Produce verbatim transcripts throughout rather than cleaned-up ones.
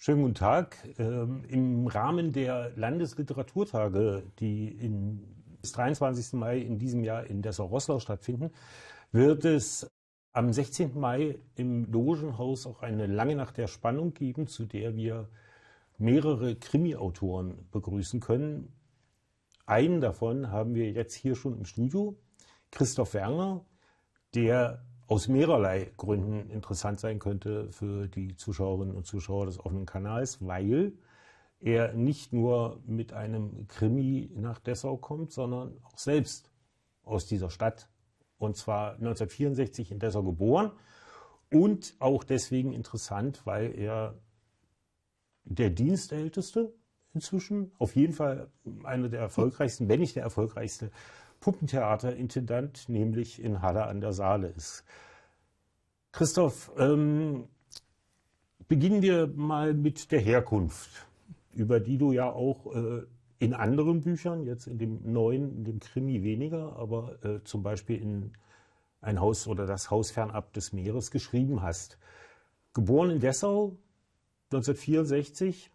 Schönen guten Tag. Ähm, Im Rahmen der Landesliteraturtage, die in, bis dreiundzwanzigsten Mai in diesem Jahr in Dessau-Roßlau stattfinden, wird es am sechzehnten Mai im Logenhaus auch eine lange Nacht der Spannung geben, zu der wir mehrere Krimi-Autoren begrüßen können. Einen davon haben wir jetzt hier schon im Studio, Christoph Werner, der aus mehrerlei Gründen interessant sein könnte für die Zuschauerinnen und Zuschauer des offenen Kanals, weil er nicht nur mit einem Krimi nach Dessau kommt, sondern auch selbst aus dieser Stadt, und zwar neunzehnhundertvierundsechzig in Dessau geboren und auch deswegen interessant, weil er der Dienstälteste inzwischen, auf jeden Fall einer der erfolgreichsten, wenn nicht der erfolgreichste Puppentheaterintendant, nämlich in Halle an der Saale ist. Christoph, ähm, beginnen wir mal mit der Herkunft, über die du ja auch äh, in anderen Büchern, jetzt in dem neuen, in dem Krimi weniger, aber äh, zum Beispiel in Ein Haus oder Das Haus fernab des Meeres geschrieben hast. Geboren in Dessau, neunzehnhundertvierundsechzig,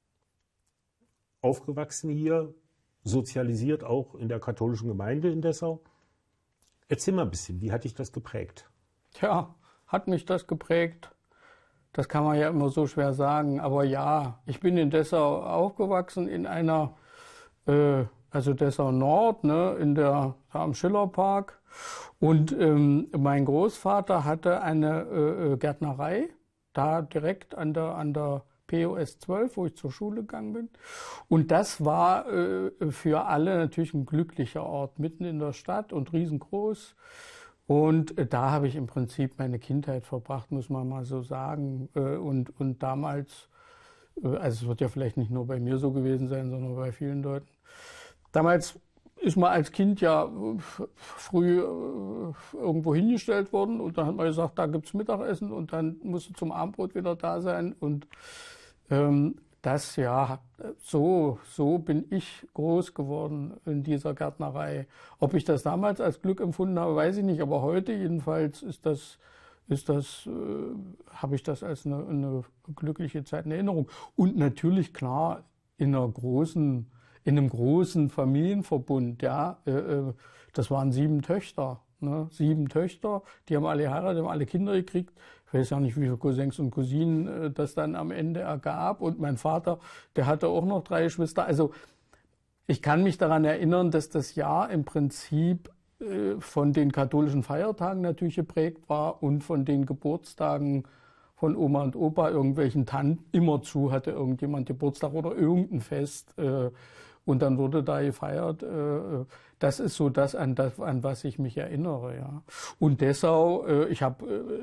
aufgewachsen hier, sozialisiert auch in der katholischen Gemeinde in Dessau. Erzähl mal ein bisschen, wie hat dich das geprägt? Tja, hat mich das geprägt? Das kann man ja immer so schwer sagen. Aber ja, ich bin in Dessau aufgewachsen, in einer, äh, also Dessau Nord, ne, in der, am Schillerpark. Und ähm, mein Großvater hatte eine äh, Gärtnerei, da direkt an der, an der P O S zwölf, wo ich zur Schule gegangen bin. Und das war äh, für alle natürlich ein glücklicher Ort, mitten in der Stadt und riesengroß. Und äh, da habe ich im Prinzip meine Kindheit verbracht, muss man mal so sagen. Äh, und, und damals, äh, also es wird ja vielleicht nicht nur bei mir so gewesen sein, sondern bei vielen Leuten. Damals ist man als Kind ja früh äh, irgendwo hingestellt worden und dann hat man gesagt, da gibt's Mittagessen und dann musste zum Abendbrot wieder da sein. Und ähm, das, ja, so, so bin ich groß geworden in dieser Gärtnerei. Ob ich das damals als Glück empfunden habe, weiß ich nicht, aber heute jedenfalls ist das, ist das, äh, habe ich das als eine, eine glückliche Zeit in Erinnerung. Und natürlich, klar, in einer großen in einem großen Familienverbund, ja, äh, das waren sieben Töchter, ne? Sieben Töchter, die haben alle geheiratet, haben alle Kinder gekriegt. Ich weiß ja nicht, wie viele Cousins und Cousinen äh, das dann am Ende ergab. Und mein Vater, der hatte auch noch drei Geschwister. Also ich kann mich daran erinnern, dass das Jahr im Prinzip äh, von den katholischen Feiertagen natürlich geprägt war und von den Geburtstagen von Oma und Opa, irgendwelchen Tanten. Immerzu hatte irgendjemand Geburtstag oder irgendein Fest. Äh, Und dann wurde da gefeiert. Das ist so das, an, das, an was ich mich erinnere. Ja. Und Dessau, ich habe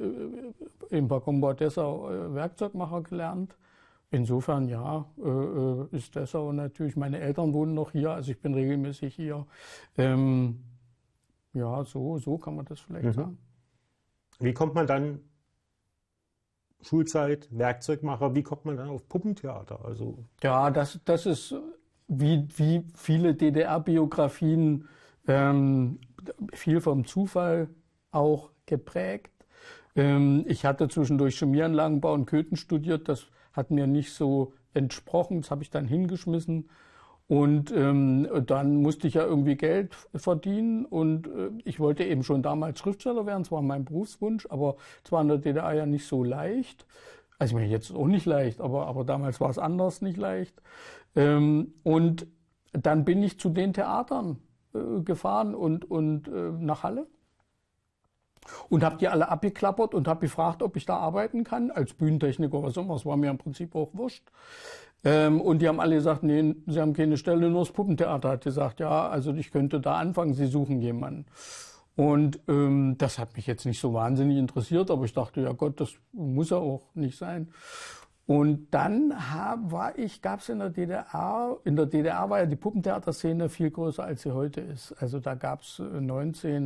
im Backbau Dessau Werkzeugmacher gelernt. Insofern, ja, ist Dessau natürlich, meine Eltern wohnen noch hier, also ich bin regelmäßig hier. Ähm, ja, so, so kann man das vielleicht mhm. sagen. Wie kommt man dann, Schulzeit, Werkzeugmacher, wie kommt man dann auf Puppentheater? Also ja, das, das ist... Wie, wie viele D D R-Biografien, ähm, viel vom Zufall auch geprägt. Ähm, ich hatte zwischendurch Chemieanlagenbau und Köthen studiert, das hat mir nicht so entsprochen, das habe ich dann hingeschmissen. Und ähm, dann musste ich ja irgendwie Geld verdienen und äh, ich wollte eben schon damals Schriftsteller werden, das war mein Berufswunsch, aber es war in der D D R ja nicht so leicht. Also ich meine, jetzt auch nicht leicht, aber, aber damals war es anders nicht leicht. Ähm, und dann bin ich zu den Theatern äh, gefahren und, und äh, nach Halle und habe die alle abgeklappert und habe gefragt, ob ich da arbeiten kann, als Bühnentechniker oder was immer. Das war mir im Prinzip auch wurscht. Ähm, und die haben alle gesagt, nee, sie haben keine Stelle, nur das Puppentheater hat gesagt, ja, also ich könnte da anfangen, sie suchen jemanden. Und ähm, das hat mich jetzt nicht so wahnsinnig interessiert, aber ich dachte, ja Gott, das muss ja auch nicht sein. Und dann hab, war ich, gab es in der D D R, in der D D R war ja die Puppentheaterszene viel größer, als sie heute ist. Also da gab es neunzehn